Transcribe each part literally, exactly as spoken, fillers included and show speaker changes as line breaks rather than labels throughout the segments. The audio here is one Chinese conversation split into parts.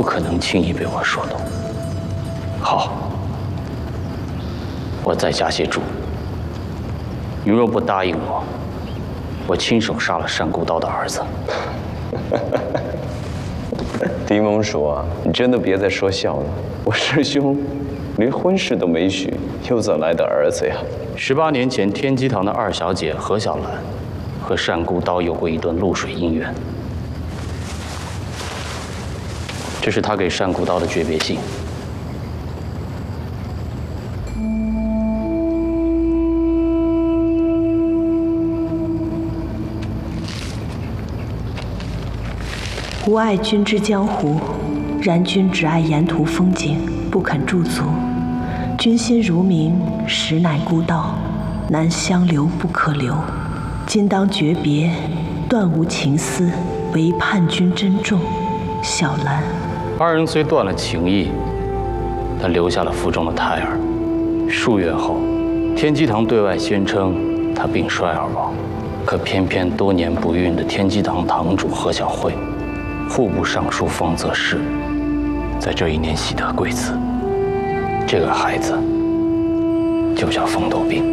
不可能轻易被我说动。好，我再加些注。你若不答应我，我亲手杀了单孤刀的儿子。
狄蒙叔啊，你真的别再说笑了。我师兄连婚事都没许，又怎来的儿子呀？
十八年前，天机堂的二小姐何小兰和单孤刀有过一段露水姻缘。这是他给单孤刀的诀别信。
吾爱君之江湖，然君只爱沿途风景，不肯驻足。君心如明，实乃孤道，难相留不可留。今当诀别，断无情丝，唯盼君珍重。小兰。
二人虽断了情谊，但留下了腹中的胎儿。数月后，天机堂对外宣称他病衰而亡，可偏偏多年不孕的天机堂堂主何小慧，户部尚书方则仕，在这一年喜得贵子。这个孩子就叫风头病。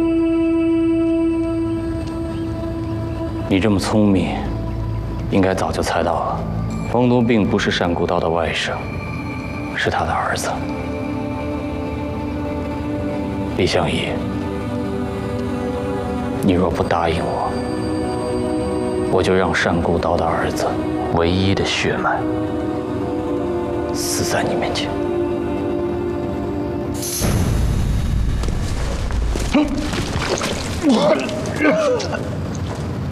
你这么聪明，应该早就猜到了。风头病不是单孤刀的外甥，是他的儿子。李相夷，你若不答应我，我就让单孤刀的儿子唯一的血脉死在你面前。我。